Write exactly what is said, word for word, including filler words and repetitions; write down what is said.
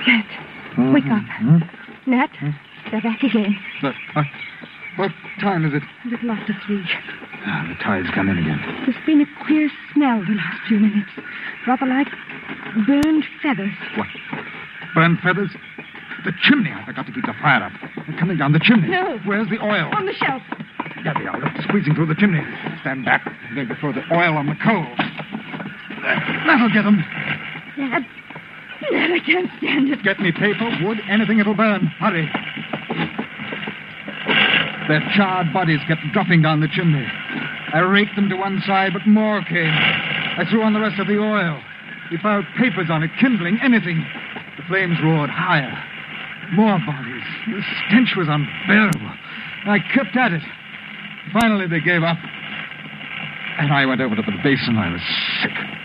Nat, Mm-hmm. wake up. Hmm? Nat, they're back again. But, uh, what time is it? A little after three. Ah, the tide's come in again. There's been a queer smell the last few minutes. Rather like burned feathers. What? Burned feathers? The chimney. I've got to keep the fire up. They're coming down the chimney. No. Where's the oil? On the shelf. There they are. Look, squeezing through the chimney. Stand back. They're going to throw the oil on the coals. That'll get them. Nat, Nat, I can't stand it. Get me paper, wood, anything that'll burn. Hurry. Their charred bodies kept dropping down the chimney. I raked them to one side, but more came. I threw on the rest of the oil. We piled papers on it, kindling, anything. The flames roared higher. More bodies. The stench was unbearable. I kept at it. Finally, they gave up. And I went over to the basin. I was sick.